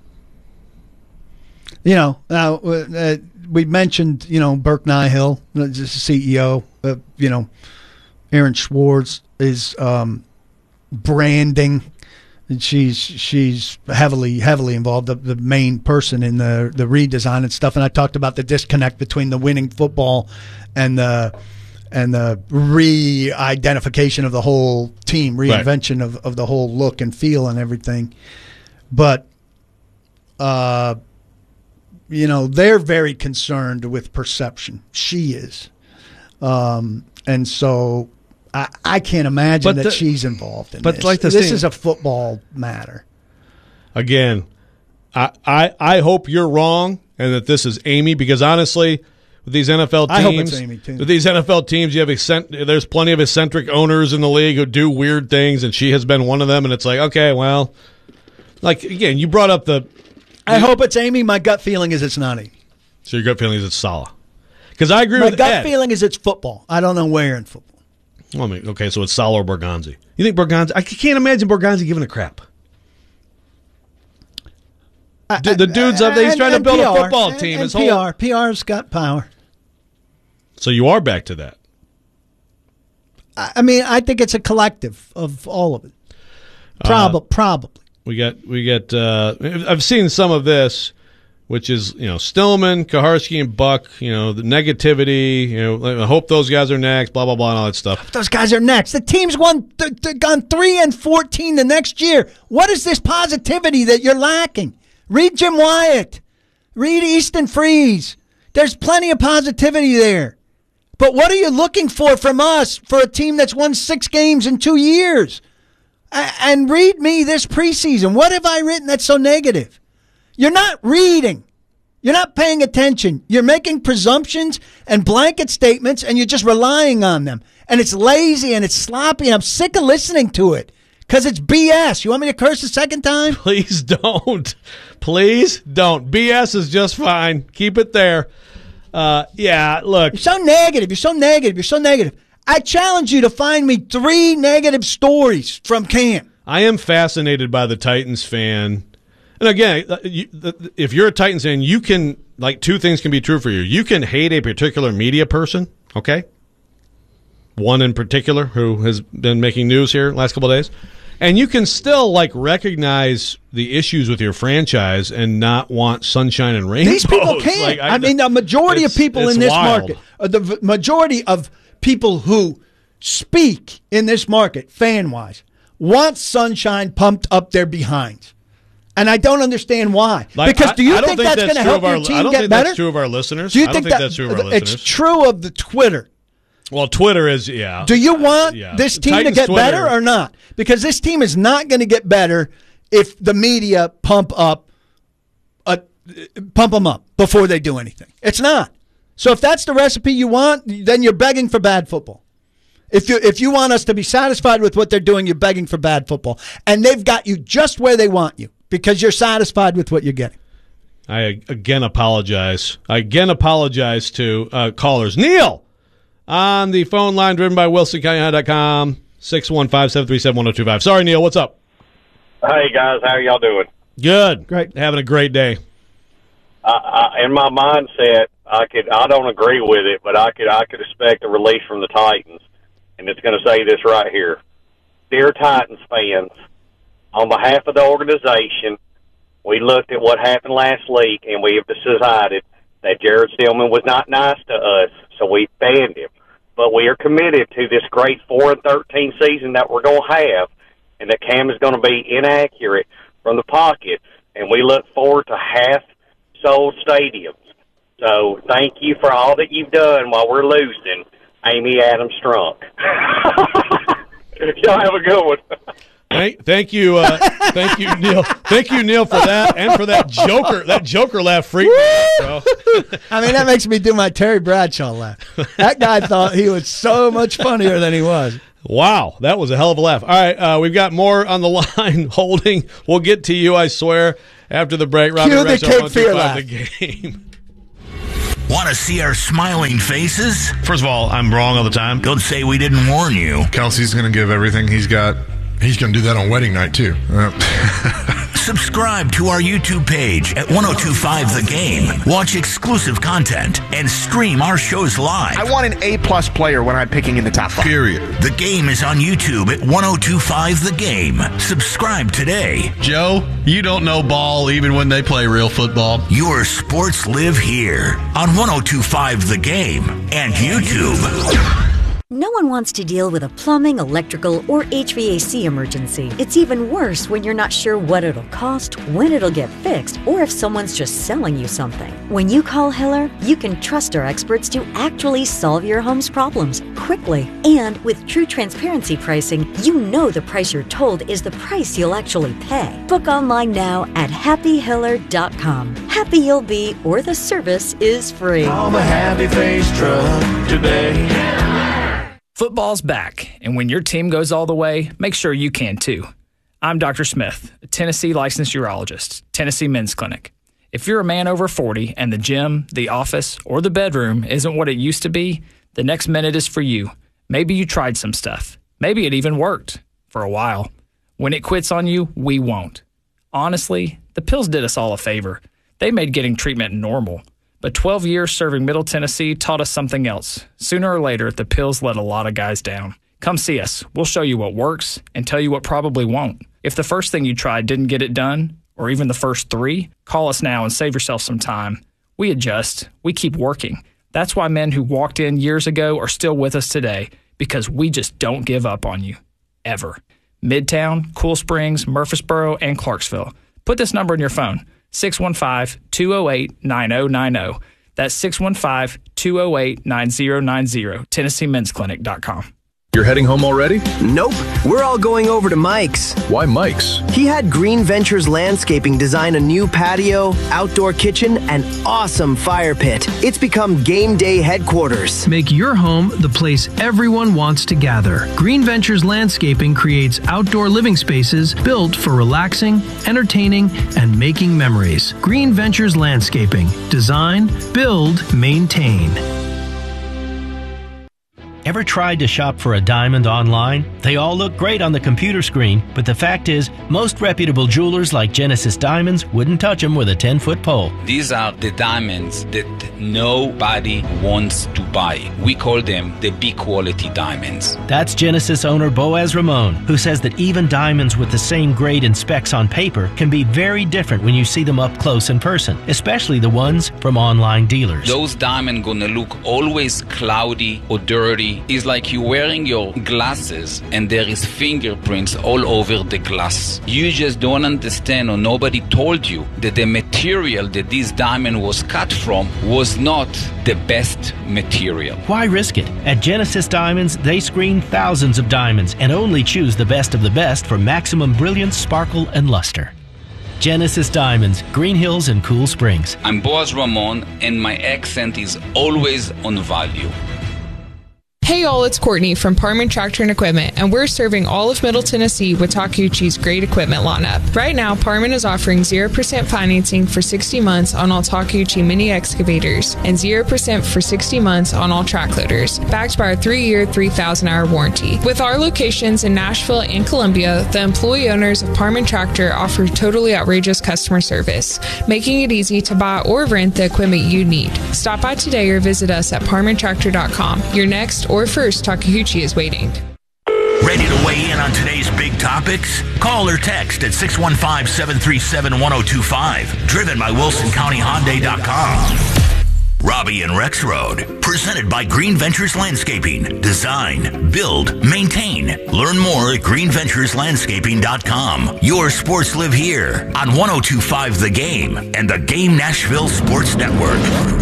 You know, now uh, we mentioned you know Burke Nihill, the C E O. Uh, you know, Aaron Schwartz is um, branding, and she's she's heavily heavily involved. The, the main person in the the redesign and stuff. And I talked about the disconnect between the winning football and the. and the re-identification of the whole team, reinvention right. of, of the whole look and feel and everything. But, uh, you know, they're very concerned with perception. She is. Um, and so I, I can't imagine but that the, she's involved in but this. Like this thing, is a football matter. Again, I, I, I hope you're wrong and that this is Amy, because honestly – with these N F L teams, I hope it's Amy too. With these N F L teams, you have eccentric, there's plenty of eccentric owners in the league who do weird things, and she has been one of them. And it's like, okay, well, like again, you brought up the. I you, hope it's Amy. My gut feeling is it's not Amy. So your gut feeling is it's Saleh, because I agree My with gut Ed. feeling is it's football. I don't know where in football. Well, I mean, okay, so it's Saleh or Borgonzi. You think Borgonzi? I can't imagine Borgonzi giving a crap. I, the, the dudes up there, he's and, trying to build P R, a football team. And, and his P R, whole... P R's got power. So you are back to that. I mean, I think it's a collective of all of it. Prob- uh, probably. We got, we got. Uh, I've seen some of this, which is you know Stillman, Kaharski, and Buck. You know the negativity. You know, I hope those guys are next. Blah blah blah, and all that stuff. Those guys are next. The team's won, th- th- gone three and fourteen the next year. What is this positivity that you're lacking? Read Jim Wyatt. Read Easton Freeze. There's plenty of positivity there. But what are you looking for from us for a team that's won six games in two years? A- and read me this preseason. What have I written that's so negative? You're not reading. You're not paying attention. You're making presumptions and blanket statements, and you're just relying on them. And it's lazy and it's sloppy, and I'm sick of listening to it because it's B S. You want me to curse a second time? Please don't. Please don't. B S is just fine. Keep it there. Uh, yeah, look. You're so negative. You're so negative. You're so negative. I challenge you to find me three negative stories from Cam. I am fascinated by the Titans fan. And again, if you're a Titans fan, you can, like, two things can be true for you. You can hate a particular media person, okay? One in particular who has been making news here last couple of days. And you can still, like, recognize the issues with your franchise and not want sunshine and rainbows. These people can't. Like, I, I mean, the majority of people in this wild. market, uh, the v- majority of people who speak in this market, fan-wise, want sunshine pumped up their behinds. And I don't understand why. Like, because do you I, I think think that's, that's going to help our, your team I don't get think better? That's true of our listeners. Do you I think don't think that, that's true of our it's listeners. true of the Twitter? Well, Twitter is, yeah. Do you want uh, yeah. this team Titans to get Twitter. better or not? Because this team is not going to get better if the media pump up, uh, pump them up before they do anything. It's not. So if that's the recipe you want, then you're begging for bad football. If you if you want us to be satisfied with what they're doing, you're begging for bad football. And they've got you just where they want you because you're satisfied with what you're getting. I again apologize. I again apologize to uh, callers. Neil on the phone line driven by Wilson County dot com, six one five, seven three seven, one oh two five. Sorry, Neil. What's up? Hey, guys. How are y'all doing? Good. Great. Having a great day. Uh, I, in my mindset, I could. I don't agree with it, but I could. I could expect a release from the Titans, and it's going to say this right here: "Dear Titans fans, on behalf of the organization, we looked at what happened last week, and we have decided that Jared Stillman was not nice to us, so we banned him. but we are committed to this great four and thirteen season that we're going to have, and that Cam is going to be inaccurate from the pocket, and we look forward to half-sold stadiums. So thank you for all that you've done while we're losing. Amy Adams Strunk. Y'all have a good one. Thank, thank you, uh, thank you, Neil. Thank you, Neil, for that and for that Joker. That Joker laugh freaked me out, bro. I mean, that makes me do my Terry Bradshaw laugh. That guy thought he was so much funnier than he was. Wow, that was a hell of a laugh. All right, uh, we've got more on the line holding. We'll get to you, I swear, after the break. Cue the Cape Fear laugh. The game. Want to see our smiling faces? First of all, I'm wrong all the time. Don't say we didn't warn you. Kelsey's going to give everything he's got. He's going to do that on wedding night, too. Uh. Subscribe to our YouTube page at ten twenty-five The Game. Watch exclusive content and stream our shows live. I want an A-plus player when I'm picking in the top five. Period. The Game is on YouTube at ten twenty-five The Game. Subscribe today. Joe, you don't know ball even when they play real football. Your sports live here on ten twenty-five The Game and YouTube. No one wants to deal with a plumbing, electrical, or H V A C emergency. It's even worse when you're not sure what it'll cost, when it'll get fixed, or if someone's just selling you something. When you call Hiller, you can trust our experts to actually solve your home's problems quickly. And with true transparency pricing, you know the price you're told is the price you'll actually pay. Book online now at happy hiller dot com. Happy you'll be, or the service is free. Call the Happy Face Truck today. Football's back, and when your team goes all the way, make sure you can too. I'm Doctor Smith, a Tennessee licensed urologist, Tennessee Men's Clinic. If you're a man over forty and the gym, the office, or the bedroom isn't what it used to be, the next minute is for you. Maybe you tried some stuff. Maybe it even worked for a while. When it quits on you, we won't. Honestly, the pills did us all a favor. They made getting treatment normal. But twelve years serving Middle Tennessee taught us something else. Sooner or later, the pills let a lot of guys down. Come see us. We'll show you what works and tell you what probably won't. If the first thing you tried didn't get it done, or even the first three, call us now and save yourself some time. We adjust. We keep working. That's why men who walked in years ago are still with us today, because we just don't give up on you. Ever. Midtown, Cool Springs, Murfreesboro, and Clarksville. Put this number in your phone. six one five, two oh eight, nine oh nine oh. That's six one five, two oh eight, nine oh nine oh. Tennessee Men's Clinic dot com. You're heading home already? Nope. We're all going over to Mike's. Why Mike's? He had Green Ventures Landscaping design a new patio, outdoor kitchen, and awesome fire pit. It's become game day headquarters. Make your home the place everyone wants to gather. Green Ventures Landscaping creates outdoor living spaces built for relaxing, entertaining, and making memories. Green Ventures Landscaping. Design, build, maintain. Ever tried to shop for a diamond online? They all look great on the computer screen, but the fact is, most reputable jewelers like Genesis Diamonds wouldn't touch them with a ten-foot pole. These are the diamonds that nobody wants to buy. We call them the B-quality diamonds. That's Genesis owner Boaz Ramon, who says that even diamonds with the same grade and specs on paper can be very different when you see them up close in person, especially the ones from online dealers. Those diamonds gonna look always cloudy or dirty. It's like you're wearing your glasses and there is fingerprints all over the glass. You just don't understand, or nobody told you that the material that this diamond was cut from was not the best material. Why risk it? At Genesis Diamonds, they screen thousands of diamonds and only choose the best of the best for maximum brilliance, sparkle, and luster. Genesis Diamonds, Green Hills and Cool Springs. I'm Boaz Ramon, and my accent is always on value. Hey y'all, it's Courtney from Parman Tractor and Equipment, and we're serving all of Middle Tennessee with Takeuchi's great equipment lineup. Right now, Parman is offering zero percent financing for sixty months on all Takeuchi mini excavators and zero percent for sixty months on all track loaders, backed by our three-year, three thousand hour warranty. With our locations in Nashville and Columbia, the employee owners of Parman Tractor offer totally outrageous customer service, making it easy to buy or rent the equipment you need. Stop by today or visit us at parman tractor dot com. Your next or first Takeuchi is waiting. Ready to weigh in on today's big topics? Call or text at six one five, seven three seven, one oh two five. Driven by Wilson County Hyundai dot com. Robbie and Rex Road, presented by Green Ventures Landscaping. Design, build, maintain. Learn more at green ventures landscaping dot com. Your sports live here on one oh two point five The Game and the Game Nashville Sports Network.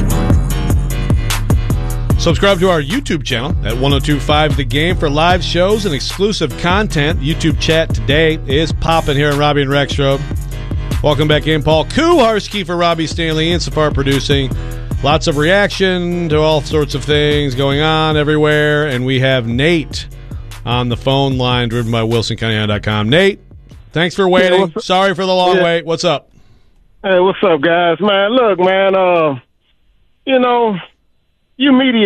Subscribe to our YouTube channel at one oh two point five The Game for live shows and exclusive content. YouTube chat today is popping here on Robbie and Rex Road. Welcome back in. Paul Kuharski for Robbie Stanley and Safar producing. Lots of reaction to all sorts of things going on everywhere. And we have Nate on the phone line, driven by Wilson County Honda dot com. Nate, thanks for waiting. Yeah, Sorry for the long yeah. wait. What's up? Hey, what's up, guys? Man, look, man, uh, you know, you media